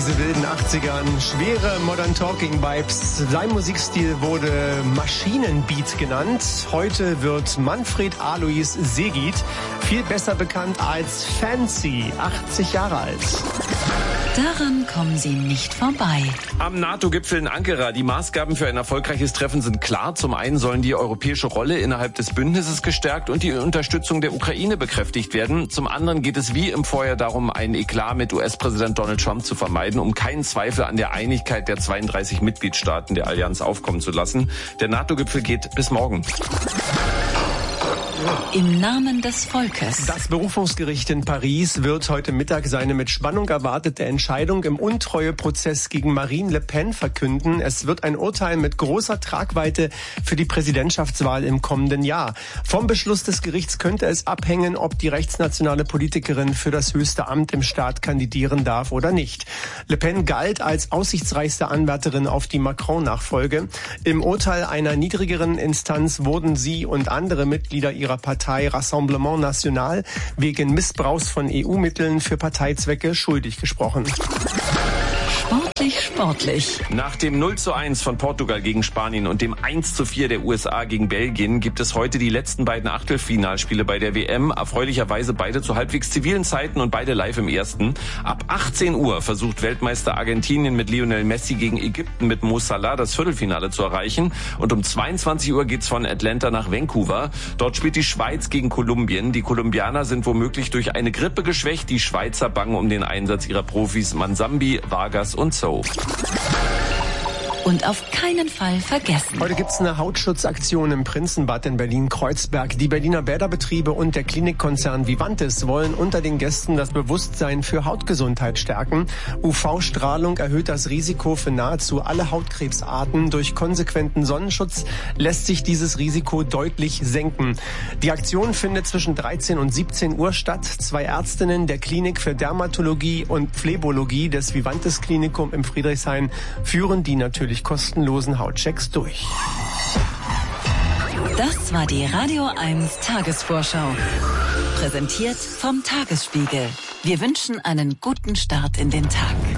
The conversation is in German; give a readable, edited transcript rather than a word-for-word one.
diese wilden 80ern. Schwere Modern Talking Vibes. Sein Musikstil wurde Maschinenbeat genannt. Heute wird Manfred Alois Segit viel besser bekannt als Fancy, 80 Jahre alt. Daran kommen Sie nicht vorbei. Am NATO-Gipfel in Ankara. Die Maßgaben für ein erfolgreiches Treffen sind klar. Zum einen sollen die europäische Rolle innerhalb des Bündnisses gestärkt und die Unterstützung der Ukraine bekräftigt werden. Zum anderen geht es wie im Vorjahr darum, einen Eklat mit US-Präsident Donald Trump zu vermeiden, um keinen Zweifel an der Einigkeit der 32 Mitgliedstaaten der Allianz aufkommen zu lassen. Der NATO-Gipfel geht bis morgen. Im Namen des Volkes. Das Berufungsgericht in Paris wird heute Mittag seine mit Spannung erwartete Entscheidung im Untreueprozess gegen Marine Le Pen verkünden. Es wird ein Urteil mit großer Tragweite für die Präsidentschaftswahl im kommenden Jahr. Vom Beschluss des Gerichts könnte es abhängen, ob die rechtsnationale Politikerin für das höchste Amt im Staat kandidieren darf oder nicht. Le Pen galt als aussichtsreichste Anwärterin auf die Macron-Nachfolge. Im Urteil einer niedrigeren Instanz wurden sie und andere Mitglieder ihrer Partei Rassemblement National wegen Missbrauchs von EU-Mitteln für Parteizwecke schuldig gesprochen. Sportlich. Nach dem 0:1 von Portugal gegen Spanien und dem 1:4 der USA gegen Belgien gibt es heute die letzten beiden Achtelfinalspiele bei der WM. Erfreulicherweise beide zu halbwegs zivilen Zeiten und beide live im ersten. Ab 18 Uhr versucht Weltmeister Argentinien mit Lionel Messi gegen Ägypten mit Mo Salah das Viertelfinale zu erreichen. Und um 22 Uhr geht's von Atlanta nach Vancouver. Dort spielt die Schweiz gegen Kolumbien. Die Kolumbianer sind womöglich durch eine Grippe geschwächt. Die Schweizer bangen um den Einsatz ihrer Profis Mansambi, Vargas und So. Und auf keinen Fall vergessen. Heute gibt's eine Hautschutzaktion im Prinzenbad in Berlin-Kreuzberg. Die Berliner Bäderbetriebe und der Klinikkonzern Vivantes wollen unter den Gästen das Bewusstsein für Hautgesundheit stärken. UV-Strahlung erhöht das Risiko für nahezu alle Hautkrebsarten. Durch konsequenten Sonnenschutz lässt sich dieses Risiko deutlich senken. Die Aktion findet zwischen 13 und 17 Uhr statt. 2 Ärztinnen der Klinik für Dermatologie und Phlebologie des Vivantes Klinikum im Friedrichshain führen die natürlich kostenlosen Hautchecks durch. Das war die Radio 1 Tagesvorschau. Präsentiert vom Tagesspiegel. Wir wünschen einen guten Start in den Tag.